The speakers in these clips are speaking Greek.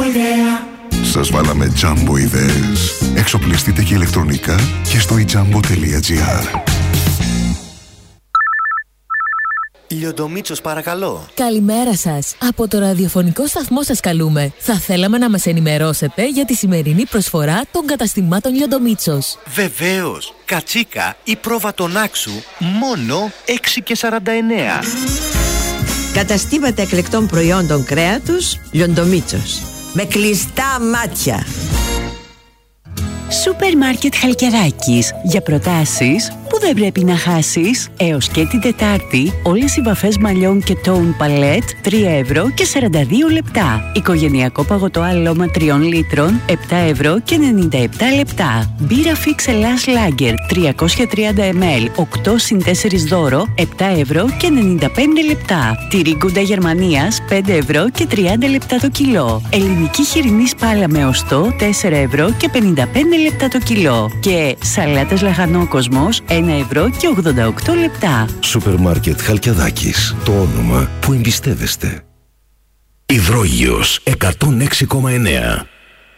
ιδέα. Σας βάλαμε Jumbo ιδέες. Εξοπλιστείτε και ηλεκτρονικά και στο ijumbo.gr. Λιοντομίτσος, παρακαλώ. Καλημέρα σας. Από το ραδιοφωνικό σταθμό σας καλούμε. Θα θέλαμε να μας ενημερώσετε για τη σημερινή προσφορά των καταστημάτων Λιοντομίτσος. Βεβαίως. Κατσίκα ή πρόβα των άξου μόνο 6,49. Καταστήματα εκλεκτών προϊόντων κρέατος Λιοντομίτσος. Με κλειστά μάτια. Σούπερ μάρκετ Χαλκιδάκης. Για προτάσεις που δεν πρέπει να χάσεις. Έως και την Τετάρτη όλες οι βαφές μαλλιών και τόουν παλέτ 3 ευρώ και 42 λεπτά. Οικογενειακό παγωτό αλώμα 3 λίτρων 7 ευρώ και 97 λεπτά. Μπύρα Φίξ Ελλάς Λάγκερ 330 ml 8 συν 4 δώρο 7 ευρώ και 95 λεπτά. Τυρί Γκούντα Γερμανίας 5 ευρώ και 30 λεπτά το κιλό. Ελληνική χοιρινή σπάλα με οστό 4 ευρώ και 55 λεπτά το κιλό. Και σαλάτας λαχανόκοσμος 1 ευρώ και 88 λεπτά. Σούπερ μάρκετ Χαλκιαδάκης. Το όνομα που εμπιστεύεστε. Υδρόγειος 106,9.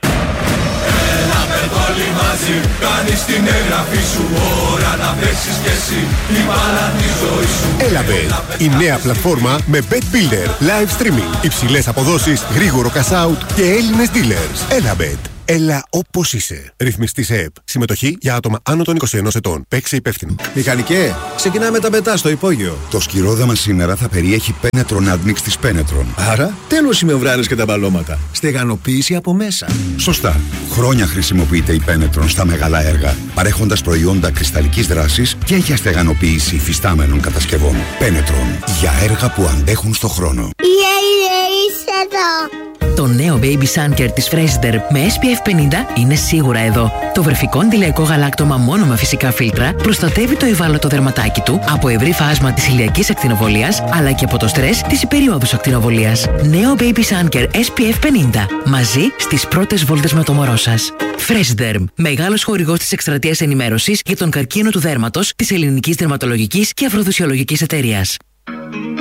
Όλοι μαζί κάνεις την έγγραφή σου. Ώρα να παίξεις κι εσύ η μπάλα της ζωής σου. Elabet, η νέα πλατφόρμα με Bet Builder, live streaming, υψηλές αποδόσεις, γρήγορο cash out και Έλληνες dealers. Elabet. Έλα όπως είσαι. Ρυθμιστής ΕΕΠ. Συμμετοχή για άτομα άνω των 21 ετών. Παίξε υπεύθυνο. Μηχανικέ, ξεκινάμε τα πετά στο υπόγειο. Το σκυρόδαμα σήμερα θα περιέχει Penetron Admix της Penetron. Άρα, τέλος οι μεμβράνες και τα μπαλώματα. Στεγανοποίηση από μέσα. Σωστά. Χρόνια χρησιμοποιείται η Penetron στα μεγάλα έργα, παρέχοντας προϊόντα κρυσταλλικής δράσης και για στεγανοποίηση υφιστάμενων κατασκευών. Penetron. Για έργα που αντέχουν στο χρόνο. Είσαι εδώ. Το νέο Baby Sunker της Fraser με SPF 50 είναι σίγουρα εδώ. Το βρεφικό αντιλαϊκό γαλάκτωμα μόνο με φυσικά φίλτρα προστατεύει το ευάλωτο δερματάκι του από ευρύ φάσμα της ηλιακής ακτινοβολίας αλλά και από το στρες της υπεριόδους ακτινοβολίας. Νέο Baby Sunker SPF 50. Μαζί στις πρώτες βόλτες με το μωρό σας. Freshderm. Μεγάλος χορηγός της εκστρατείας ενημέρωσης για τον καρκίνο του δέρματος της Ελληνικής Δερματολογικής και Αφροδισιολογικής Εταιρείας.